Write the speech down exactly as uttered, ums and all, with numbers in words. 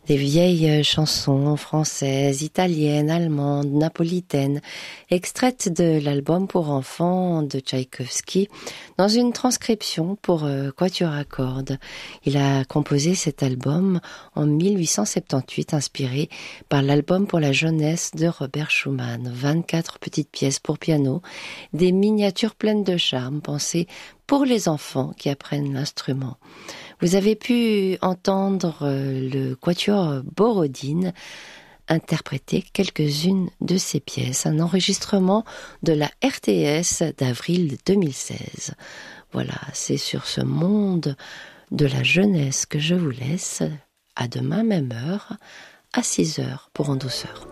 Des vieilles chansons françaises, italiennes, allemandes, napolitaines, extraites de l'album pour enfants de Tchaïkovski, dans une transcription pour euh, quatuor à cordes. Il a composé cet album en mille huit cent soixante-dix-huit, inspiré par l'album pour la jeunesse de Robert Schumann. vingt-quatre petites pièces pour piano, des miniatures pleines de charme, pensées pour les enfants qui apprennent l'instrument. Vous avez pu entendre le quatuor Borodine interpréter quelques-unes de ses pièces, un enregistrement de la R T S d'avril deux mille seize. Voilà, c'est sur ce monde de la jeunesse que je vous laisse. À demain, même heure, à six heures pour En Douceur.